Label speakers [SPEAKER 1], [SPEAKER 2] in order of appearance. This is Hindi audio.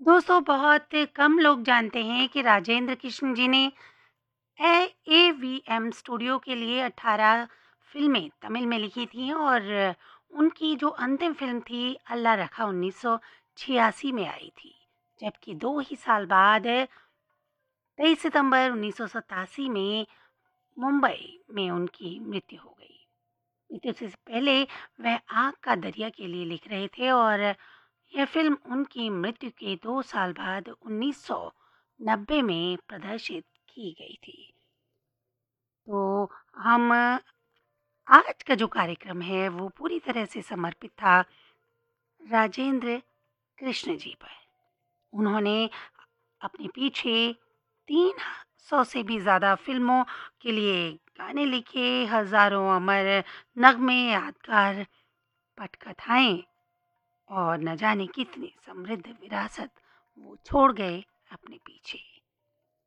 [SPEAKER 1] दोस्तों, बहुत कम लोग जानते हैं कि राजेंद्र कृष्ण जी ने एवीएम स्टूडियो के लिए 18 फिल्में तमिल में लिखी थी और उनकी जो अंतिम फिल्म थी अल्लाह रखा 1986 में आई थी। जबकि 2 ही साल बाद 23 सितंबर 1987 में मुंबई में उनकी मृत्यु हो गई। मृत्यु से पहले वह आग का दरिया के लिए लिख रहे थे और यह फिल्म उनकी मृत्यु के 2 साल बाद 1990 में प्रदर्शित की गई थी। तो हम आज का जो कार्यक्रम है वो पूरी तरह से समर्पित था राजेंद्र कृष्ण जी पर। उन्होंने अपने पीछे 300 से भी ज़्यादा फिल्मों के लिए गाने लिखे, हज़ारों अमर नगमे, यादगार पटकथाएँ और न जाने कितनी समृद्ध विरासत वो छोड़ गए अपने पीछे।